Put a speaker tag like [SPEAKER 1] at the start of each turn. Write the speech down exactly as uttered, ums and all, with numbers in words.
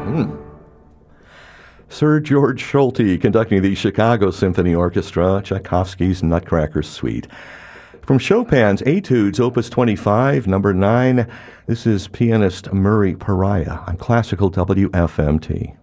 [SPEAKER 1] Mm. Sir George Solti conducting the Chicago Symphony Orchestra, Tchaikovsky's Nutcracker Suite. From Chopin's Etudes, Opus twenty-five, number nine, this is pianist Murray Pariah on Classical W F M T.